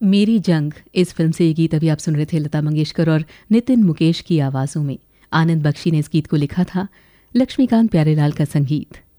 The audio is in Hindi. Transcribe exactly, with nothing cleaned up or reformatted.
मेरी जंग इस फिल्म से ये गीत अभी आप सुन रहे थे लता मंगेशकर और नितिन मुकेश की आवाज़ों में। आनंद बख्शी ने इस गीत को लिखा था, लक्ष्मीकांत प्यारेलाल का संगीत।